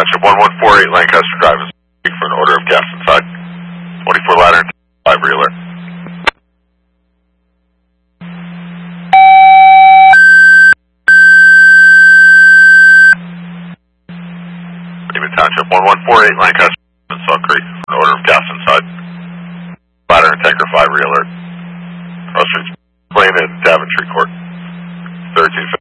Township 1148 Lancaster Drive is for an order of gas inside. 24 ladder, 5 reeler. David Township 1148 Lancaster in Salt Creek for an order of gas inside. Ladder and tanker 5 reeler. Cross Streets Lane and Daventry Court. 1350.